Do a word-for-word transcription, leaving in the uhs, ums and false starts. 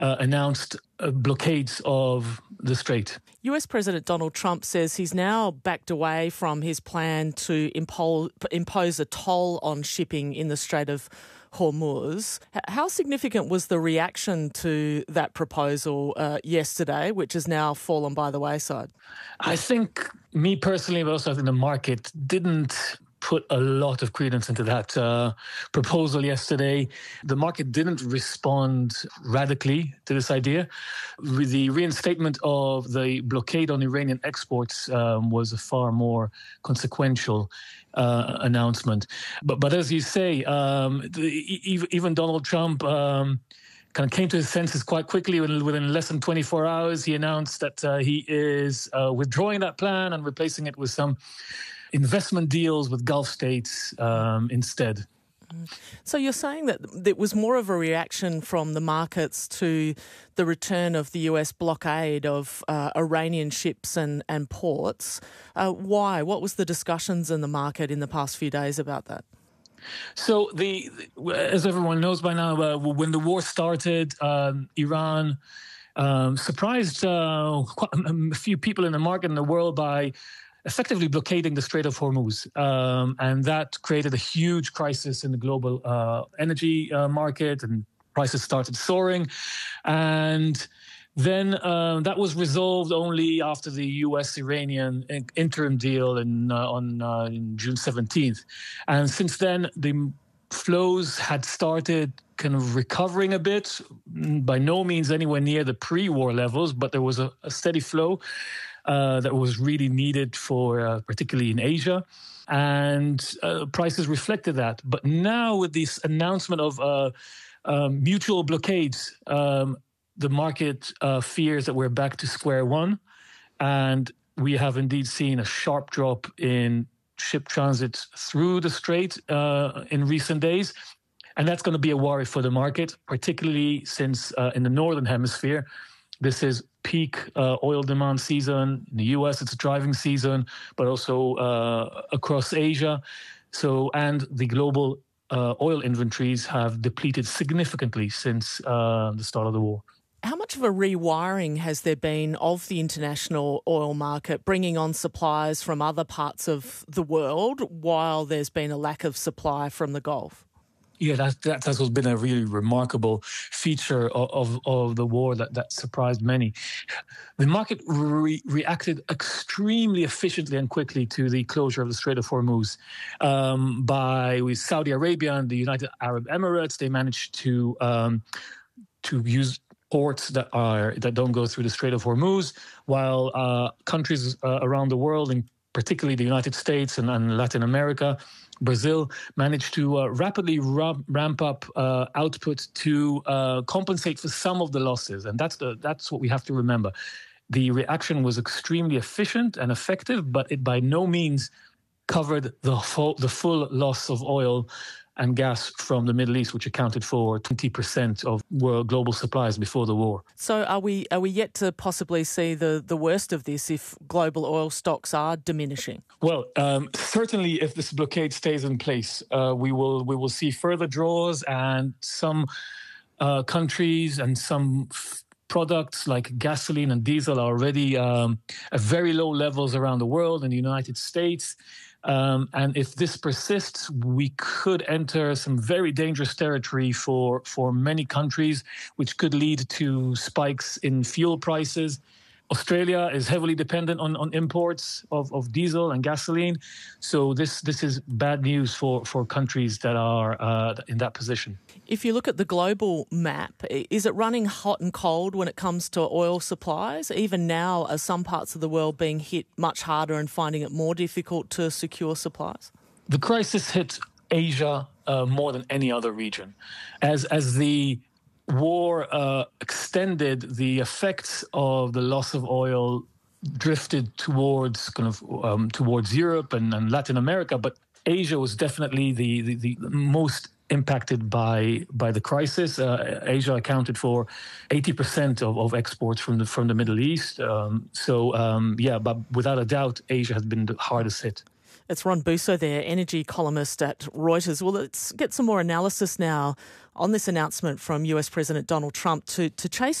uh, announced uh, blockades of the strait. U S President Donald Trump says he's now backed away from his plan to impose, impose a toll on shipping in the Strait of Hormuz. How significant was the reaction to that proposal uh, yesterday, which has now fallen by the wayside? I think, me personally, but also I think the market didn't put a lot of credence into that uh, proposal yesterday. The market didn't respond radically to this idea. With the reinstatement of the blockade on Iranian exports um, was a far more consequential uh, announcement. But but as you say, um, the, even Donald Trump um, kind of came to his senses quite quickly. Within less than twenty-four hours, he announced that uh, he is uh, withdrawing that plan and replacing it with some investment deals with Gulf states um, instead. So you're saying that it was more of a reaction from the markets to the return of the U S blockade of uh, Iranian ships and, and ports. Uh, why? What was the discussions in the market in the past few days about that? So, the, as everyone knows by now, uh, when the war started, um, Iran um, surprised uh, quite a few people in the market in the world by effectively blockading the Strait of Hormuz. Um, and that created a huge crisis in the global uh, energy uh, market, and prices started soaring. And then uh, that was resolved only after the U S-Iranian interim deal in, uh, on uh, in June seventeenth. And since then, the flows had started kind of recovering a bit, by no means anywhere near the pre-war levels, but there was a, a steady flow Uh, that was really needed for, uh, particularly in Asia. And uh, prices reflected that. But now with this announcement of uh, um, mutual blockades, um, the market uh, fears that we're back to square one. And we have indeed seen a sharp drop in ship transit through the strait uh, in recent days. And that's going to be a worry for the market, particularly since uh, in the Northern Hemisphere, this is peak uh, oil demand season. In the U S, it's driving season, but also uh, across Asia. So, and the global uh, oil inventories have depleted significantly since uh, the start of the war. How much of a rewiring has there been of the international oil market, bringing on supplies from other parts of the world while there's been a lack of supply from the Gulf? Yeah, that, that has been a really remarkable feature of, of, of the war that, that surprised many. The market re- reacted extremely efficiently and quickly to the closure of the Strait of Hormuz. Um, by with Saudi Arabia and the United Arab Emirates, they managed to um, to use ports that are that don't go through the Strait of Hormuz, while uh, countries uh, around the world, and particularly the United States and, and Latin America, Brazil, managed to uh, rapidly ramp, ramp up uh, output to uh, compensate for some of the losses. And that's the that's what we have to remember. The reaction was extremely efficient and effective, but it by no means covered the full, the full loss of oil and gas from the Middle East, which accounted for twenty percent of world global supplies before the war. So are we are we yet to possibly see the, the worst of this if global oil stocks are diminishing? Well, um, certainly if this blockade stays in place, uh, we will we will see further draws, and some uh, countries and some f- products like gasoline and diesel are already um, at very low levels around the world. In the United States, Um, and if this persists, we could enter some very dangerous territory for, for many countries, which could lead to spikes in fuel prices. Australia is heavily dependent on, on imports of, of diesel and gasoline. So this this is bad news for, for countries that are uh, in that position. If you look at the global map, is it running hot and cold when it comes to oil supplies? Even now, are some parts of the world being hit much harder and finding it more difficult to secure supplies? The crisis hit Asia uh, more than any other region. As, as the war uh, extended, the effects of the loss of oil drifted towards kind of um, towards Europe and, and Latin America, but Asia was definitely the, the, the most impacted by by the crisis. Uh, Asia accounted for eighty percent of, of exports from the from the Middle East. Um, so um, yeah, but without a doubt, Asia has been the hardest hit. It's Ron Busso there, energy columnist at Reuters. Well, let's get some more analysis now on this announcement from U S President Donald Trump to, to chase